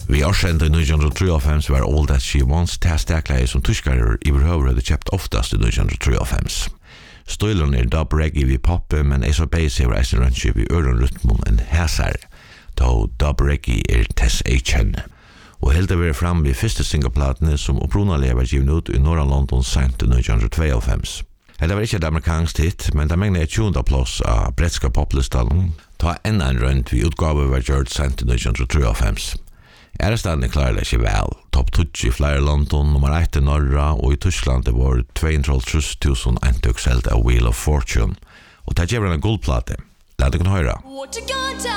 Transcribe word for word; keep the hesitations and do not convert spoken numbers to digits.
Vi årsända i nittonhundratrefem var All That She Wants testakläge som tyskare i behöver hade köpt oftast i nittonhundratrefem. Stilen är dub reggae vid pop, men Ace of Base är resten röntgen vid öronrytmen en häsar, då dub reggae är Tess H. Og helt over fram vid første singleplatene som opprunnelige var givet ut i Norra London sent i nittonhundratveiogfem. Det var ikke et amerikansk hit, men det megnet et tjunda plass av bretska poplistallen, ta enn en rundt vid utgave var gjort sent i nittonhundratrefem. Ærestanden klarer det ikke vel. Topp tjugo i flere London, nummer ett i Norra, og i Tyskland det var tvåhundratre tusen eintøk selt av Wheel of Fortune. Og det gjør en guldplate. La det kunne høre.